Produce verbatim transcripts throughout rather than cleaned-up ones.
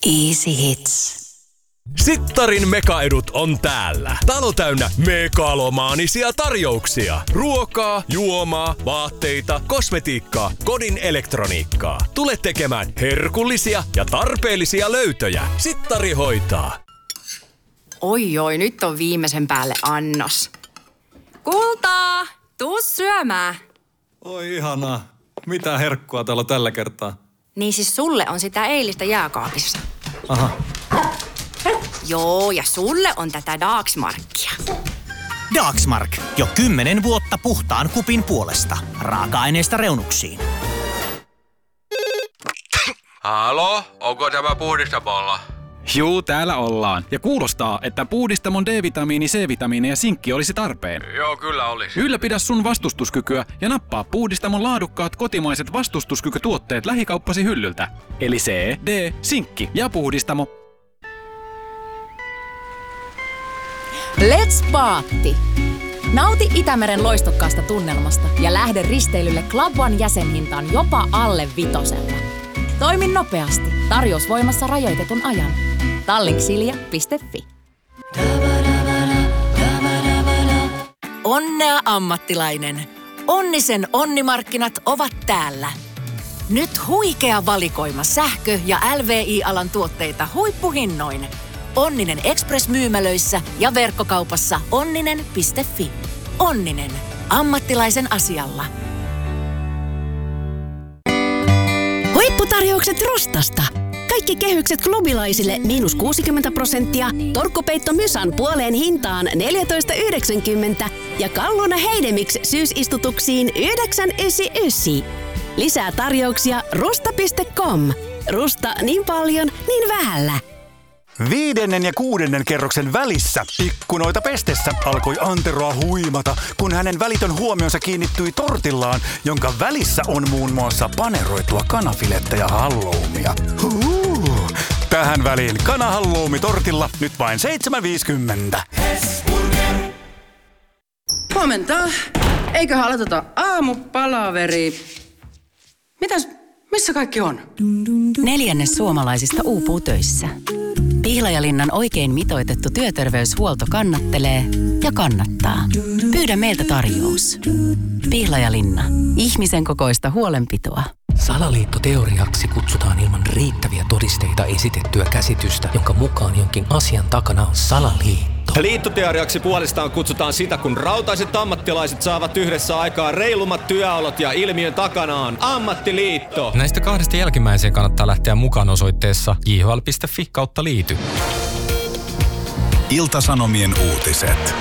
Easy Hits. Sittarin mekaedut on täällä. Talo täynnä megalomaanisia tarjouksia. Ruokaa, juomaa, vaatteita, kosmetiikkaa, kodin elektroniikkaa. Tule tekemään herkullisia ja tarpeellisia löytöjä. Sittari hoitaa. Oi oi, nyt on viimeisen päälle annos. Kultaa, tuu syömään. Oi ihanaa. Mitä herkkua täällä on tällä kertaa? Niin siis sulle on sitä eilistä jääkaapissa. Aha. Joo, ja sulle on tätä Dagsmarkia. Dagsmark. Jo kymmenen vuotta puhtaan kupin puolesta. Raaka-aineista reunuksiin. Halo, onko tämä puhdistamolla? Juu, täällä ollaan. Ja kuulostaa, että puhdistamon D-vitamiini, C-vitamiini ja sinkki olisi tarpeen. Joo, kyllä olisi. Ylläpidä sun vastustuskykyä ja nappaa puhdistamon laadukkaat kotimaiset vastustuskykytuotteet lähikauppasi hyllyltä. Eli C, D, sinkki ja puhdistamo. Let's Paatti! Nauti Itämeren loistokkaasta tunnelmasta ja lähde risteilylle Club One jäsenhintaan jopa alle vitosella. Toimi nopeasti. Tarjous voimassa rajoitetun ajan. Tallinksilja piste fi. Onnea ammattilainen! Onnisen onnimarkkinat ovat täällä. Nyt huikea valikoima sähkö- ja L V I-alan tuotteita huippuhinnoin. Onninen Express-myymälöissä ja verkkokaupassa onninen piste fi. Onninen. Ammattilaisen asialla. Huipputarjoukset Rustasta. Kaikki kehykset klubilaisille miinus kuusikymmentä prosenttia, torkkupeitto Mysan puoleen hintaan neljätoista yhdeksänkymmentä ja Kalluna Heidemix syysistutuksiin yhdeksän yhdeksänkymmentäyhdeksän. Lisää tarjouksia rusta piste com. Rusta niin paljon, niin vähällä. Viidennen ja kuudennen kerroksen välissä ikkunoita pestessä alkoi Anteroa huimata, kun hänen välitön huomionsa kiinnittyi tortillaan, jonka välissä on muun muassa paneroitua kanafilettä ja halloumia. Huu. Tähän väliin kanahalloumi tortilla nyt vain seitsemän viisikymmentä. Huomenta. Eiköhän aloiteta aamupalaveri. Mitäs, missä kaikki on? Neljännes suomalaisista uupuu töissä. Pihlajalinnan oikein mitoitettu työterveyshuolto kannattelee ja kannattaa. Pyydä meiltä tarjous. Pihlajalinna. Ihmisen kokoista huolenpitoa. Salaliittoteoriaksi kutsutaan ilman riittäviä todisteita esitettyä käsitystä, jonka mukaan jonkin asian takana on salaliitto. Liittoteoriaksi puolestaan kutsutaan sitä, kun rautaiset ammattilaiset saavat yhdessä aikaa reilummat työolot ja ilmiön takana on ammattiliitto. Näistä kahdesta jälkimmäiseen kannattaa lähteä mukaan osoitteessa j h l piste f i kautta liity. Ilta-Sanomien uutiset.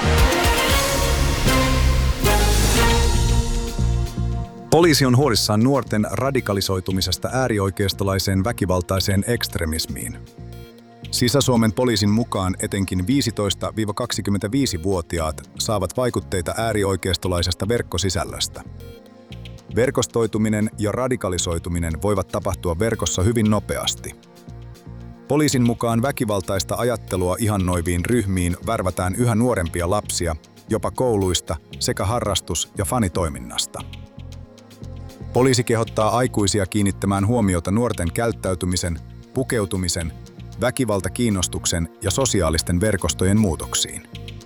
Poliisi on huolissaan nuorten radikalisoitumisesta äärioikeistolaiseen väkivaltaiseen ekstremismiin. Sisä-Suomen poliisin mukaan etenkin viisitoista–kaksikymmentäviisi-vuotiaat saavat vaikutteita äärioikeistolaisesta verkkosisällöstä. Verkostoituminen ja radikalisoituminen voivat tapahtua verkossa hyvin nopeasti. Poliisin mukaan väkivaltaista ajattelua ihannoiviin ryhmiin värvätään yhä nuorempia lapsia, jopa kouluista sekä harrastus- ja fanitoiminnasta. Poliisi kehottaa aikuisia kiinnittämään huomiota nuorten käyttäytymisen, pukeutumisen, väkivaltakiinnostuksen ja sosiaalisten verkostojen muutoksiin.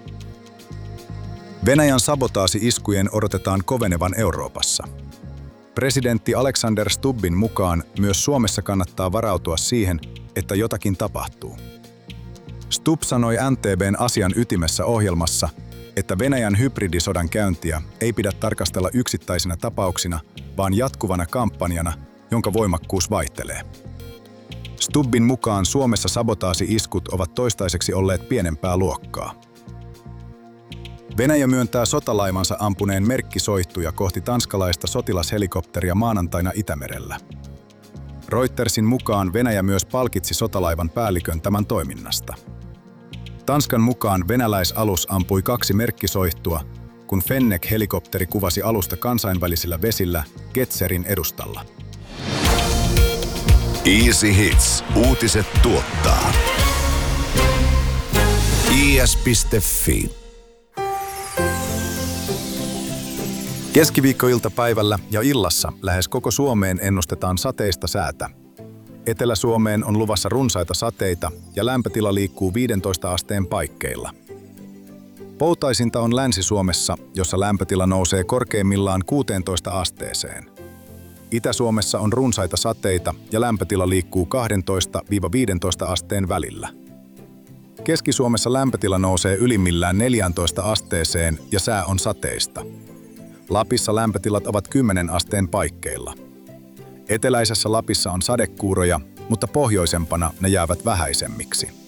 Venäjän sabotaasi-iskujen odotetaan kovenevan Euroopassa. Presidentti Alexander Stubbin mukaan myös Suomessa kannattaa varautua siihen, että jotakin tapahtuu. Stubb sanoi N T B:n Asian ytimessä ohjelmassa, että Venäjän hybridisodan käyntiä ei pidä tarkastella yksittäisinä tapauksina, vaan jatkuvana kampanjana, jonka voimakkuus vaihtelee. Stubbin mukaan Suomessa sabotaasi-iskut ovat toistaiseksi olleet pienempää luokkaa. Venäjä myöntää sotalaivansa ampuneen merkkisoihtuja kohti tanskalaista sotilashelikopteria maanantaina Itämerellä. Reutersin mukaan Venäjä myös palkitsi sotalaivan päällikön tämän toiminnasta. Tanskan mukaan venäläisalus ampui kaksi merkkisoihtua, kun Fennek-helikopteri kuvasi alusta kansainvälisillä vesillä Getzerin edustalla. Easy Hits. Uutiset tuottaa. i s piste f i. Keskiviikkoiltapäivällä ja illassa lähes koko Suomeen ennustetaan sateista säätä. Etelä-Suomeen on luvassa runsaita sateita ja lämpötila liikkuu viidentoista asteen paikkeilla. Poutaisinta on Länsi-Suomessa, jossa lämpötila nousee korkeimmillaan kuuteentoista asteeseen. Itä-Suomessa on runsaita sateita ja lämpötila liikkuu kaksitoista viidentoista asteen välillä. Keski-Suomessa lämpötila nousee ylimmillään neljätoista asteeseen ja sää on sateista. Lapissa lämpötilat ovat kymmenen asteen paikkeilla. Eteläisessä Lapissa on sadekuuroja, mutta pohjoisempana ne jäävät vähäisemmiksi.